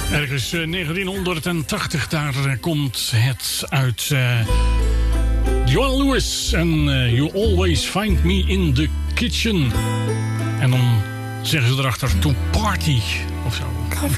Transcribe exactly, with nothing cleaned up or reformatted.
Ergens uh, negentienhonderdtachtig, daar uh, komt het uit uh, Joel Lewis en uh, You Always Find Me in the Kitchen. En dan zeggen ze erachter to party of zo. Coffee